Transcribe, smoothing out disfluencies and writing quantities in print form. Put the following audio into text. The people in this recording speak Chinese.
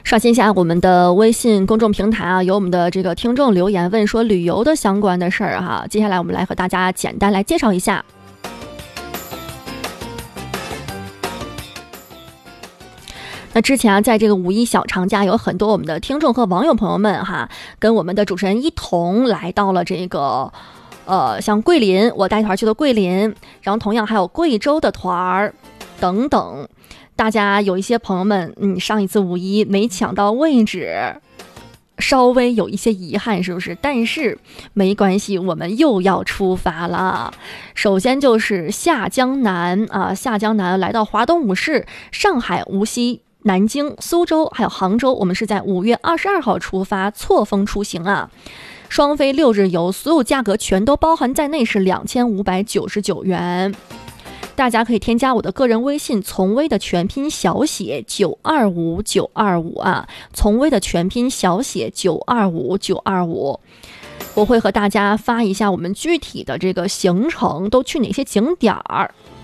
刷新一下我们的微信公众平台啊，有我们的这个听众留言问说旅游的相关的事儿哈。接下来我们来和大家简单来介绍一下。那之前啊，在这个五一小长假，有很多我们的听众和网友朋友们哈，跟我们的主持人一同来到了这个像桂林，我带团去的桂林，然后同样还有贵州的团儿等等。大家有一些朋友们，上一次五一没抢到位置，稍微有一些遗憾，是不是？但是没关系，我们又要出发了。首先就是下江南啊，下江南来到华东五市，上海、无锡、南京、苏州还有杭州，我们是在5月22号出发，错峰出行啊。双飞6日游，所有价格全都包含在内，是2599元。大家可以添加我的个人微信从微的全拼小写925925啊，从微的全拼小写925925。我会和大家发一下我们具体的这个行程都去哪些景点儿。